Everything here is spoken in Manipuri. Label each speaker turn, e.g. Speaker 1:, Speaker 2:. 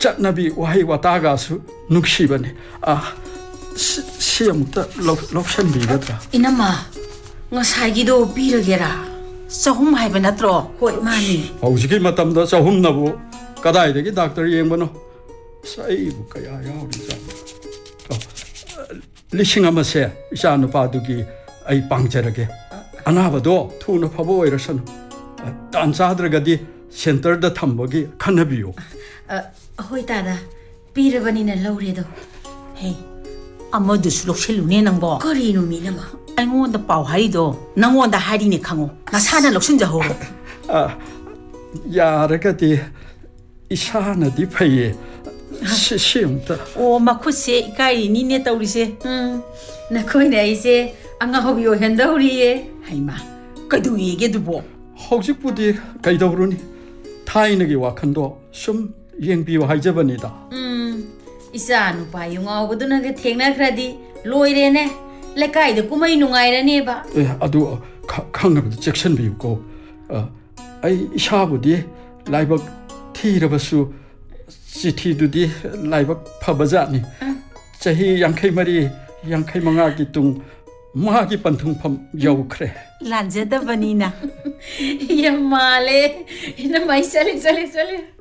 Speaker 1: ꯆꯠꯅꯕꯤ ꯋꯥꯍꯩ ꯋꯥꯇꯥꯒꯁꯨ ꯅꯨꯡꯁꯤꯕꯅꯤ ꯁꯤ ꯑꯃꯨꯛꯇ ꯂꯧꯁꯟꯕꯤꯒꯗ꯭ꯔꯥ
Speaker 2: 이놈아 ꯉꯁꯥꯏꯒꯤꯗꯣ ꯄꯤꯔꯒꯦꯔꯥ
Speaker 3: ꯆꯍꯨꯝ ꯍꯥꯏꯕ ꯅꯠꯇ꯭ꯔꯣ
Speaker 2: ꯍꯣꯏ ꯃꯥꯅꯤ
Speaker 1: ꯍꯧꯖꯤꯛꯀꯤ ꯃꯇꯝꯗ ꯆꯍꯨꯝꯅꯕꯨ ꯀꯗꯥꯏꯗꯒꯤ ꯗꯥꯛꯇꯔ ꯌꯦꯡꯕꯅꯣ ꯑꯩꯕꯨ ꯀꯌꯥ ꯌꯥꯎꯔꯤꯖꯥꯠꯅꯣ ꯂꯤꯁꯤꯡ ꯑꯃꯁꯦ ꯏꯆꯥ ꯅꯨꯄꯥꯗꯨꯒꯤ ꯑꯩ ꯄꯥꯡꯖꯔꯒꯦ ꯑꯅꯥꯕꯗꯣ ꯊꯨꯅ ꯐꯕ ꯑꯣꯏꯔꯁꯅꯨ ꯇꯥꯟ ꯆꯥꯗ꯭ꯔꯒꯗꯤ ꯁꯦꯟꯇꯔꯗ ꯊꯝꯕꯒꯤ ꯈꯟꯅꯕꯤꯌꯨ
Speaker 2: ꯍꯣꯏ ꯇꯥꯗ ꯄꯤꯔꯕꯅꯤꯅ ꯂꯧꯔꯦꯗꯣ
Speaker 3: ꯍꯦ ꯑꯃꯗꯨꯁꯨ ꯂꯧꯁꯤꯜꯂꯨꯅꯦ ꯅꯪꯕꯣ
Speaker 2: ꯀꯔꯤꯅꯣ ꯃꯤꯅꯃ
Speaker 3: ꯑꯩꯉꯣꯟꯗ ꯄꯥꯎ ꯍꯥꯏꯔꯤꯗꯣ ꯅꯪꯉꯣꯟꯗ ꯍꯥꯏꯔꯤꯅꯦ ꯈꯪꯉꯣ ꯅꯁꯥꯅ ꯂꯧꯁꯤꯟꯖꯍꯧꯔꯣ
Speaker 1: ꯌꯥꯔꯒꯗꯤ ꯏꯁꯥꯅꯗꯤ ꯐꯩꯌꯦ ꯁꯤ ꯑꯃꯨꯛꯇ
Speaker 3: ꯑꯣ ꯃꯈꯨꯠꯁꯦ ꯏꯀꯥꯏꯔꯤꯅꯤꯅꯦ ꯇꯧꯔꯤꯁꯦ
Speaker 2: ꯅꯈꯣꯏꯅ ꯑꯩꯁꯦ ꯑꯉꯥꯎꯕꯤ ꯑꯣꯏꯍꯟꯗꯧꯔꯤꯌꯦ
Speaker 3: ꯍꯩꯃꯥ ꯀꯩꯗꯧꯋꯦꯒꯦ ꯑꯗꯨꯕꯣ
Speaker 1: ꯍꯧꯖꯤꯛꯄꯨꯗꯤ ꯀꯩꯗꯧꯔꯨꯅꯤ ꯊꯥꯏꯅꯒꯤ ꯋꯥꯈꯟꯗꯣ ꯁꯨꯝ ꯌꯦꯡꯕꯤꯌꯨ ꯍꯥꯏꯖꯕꯅꯤꯗ
Speaker 2: ꯏꯆꯥ ꯅꯨꯄꯥ ꯌꯨꯉꯥꯎꯕꯗꯨꯅꯒ ꯊꯦꯡꯅꯈ꯭ꯔꯗꯤ ꯂꯣꯏꯔꯦꯅꯦ ꯂꯩꯀꯥꯏꯗ ꯀꯨꯝꯍꯩ ꯅꯨꯡꯉꯥꯏꯔꯅꯦꯕ
Speaker 1: ꯑꯗꯨ ꯈꯪꯅꯕꯗ ꯆꯦꯛꯁꯤꯟꯕꯤꯌꯨꯀꯣ ꯑꯩ ꯏꯁꯥꯕꯨꯗꯤ ꯂꯥꯏꯕꯛ ꯊꯤꯔꯕꯁꯨ ꯆꯤꯊꯤꯗꯨꯗꯤ ꯂꯥꯏꯕꯛ ꯐꯕꯖꯥꯠꯅꯤ ꯆꯍꯤ 54-55ꯒꯤ ꯇꯨꯡ ꯃꯥꯒꯤ ꯄꯟꯊꯨꯡꯐꯝ ꯌꯧꯈ꯭ꯔꯦ
Speaker 3: ꯂꯥꯟꯖꯗꯕꯅꯤꯅ
Speaker 2: ꯌꯥꯝ ꯃꯥꯜꯂꯦ ꯏꯅꯝꯃ ꯆꯠꯂꯦ